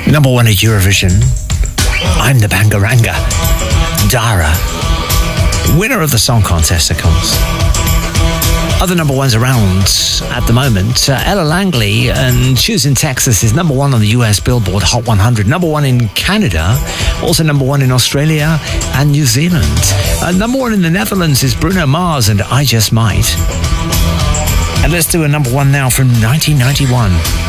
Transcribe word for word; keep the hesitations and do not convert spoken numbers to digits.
Number one at Eurovision, I'm the Bangaranga, Dara, winner of the song contest, of course. Other number ones around at the moment, uh, Ella Langley and Choosing Texas is number one on the U S Billboard Hot one hundred, number one in Canada, also number one in Australia and New Zealand. Uh, number one in the Netherlands is Bruno Mars and I Just Might. And let's do a number one now from nineteen ninety-one.